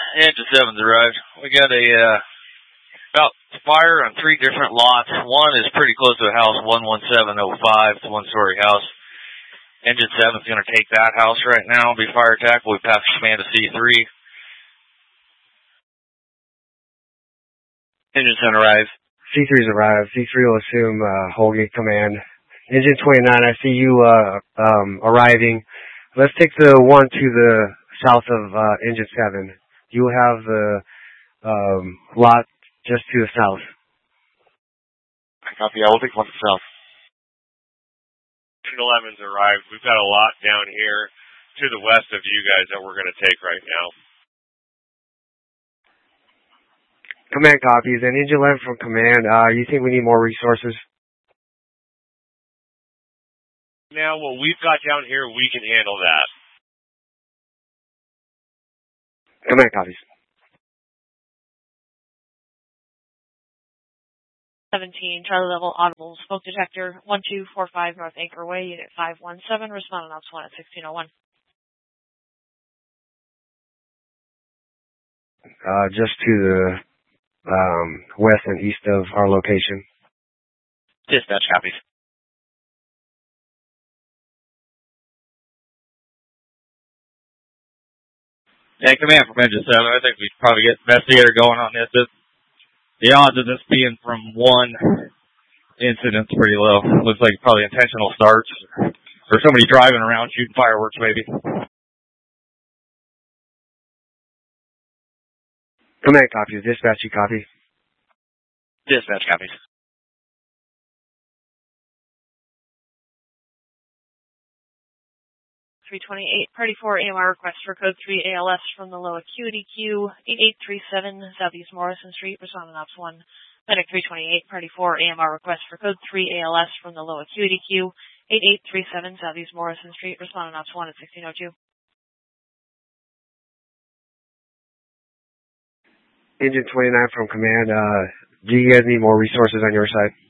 Engine 7's arrived. We got a about fire on 3 different lots. One is pretty close to a house, 11705. It's a 1-story house. Engine 7's going to take that house right now. It'll be fire attack. We pass command to C3. Engine 10 arrives. C3's arrived. C3 will assume Holgate command. Engine 29, I see you arriving. Let's take the one to the south of Engine 7. You have the lot just to the south. I copy. I will take one to the south. Engine 11's arrived. We've got a lot down here to the west of you guys that we're going to take right now. Command copies. And Engine 11 from command, you think we need more resources? Now, what we've got down here, we can handle that. Command copies. 17, Charlie level, audible, smoke detector, 1245 North Anchor Way, Unit 517, responding ops 1 at 1601. Just to the west and east of our location. Dispatch copies. Yeah, command from Engine 7. I think we should probably get investigator going on this. The odds of this being from one incident's pretty low. Looks like probably intentional starts or somebody driving around shooting fireworks maybe. Command copies. Dispatch, you copy? Dispatch copies. Party 4 AMR request for code 3 ALS from the low acuity queue, 8837 Southeast Morrison Street, responding ops 1. Medic 328, Party 4 AMR request for code 3 ALS from the low acuity queue, 8837 Southeast Morrison Street, responding ops 1 at 1602. Engine 29 from command, do you guys need more resources on your side?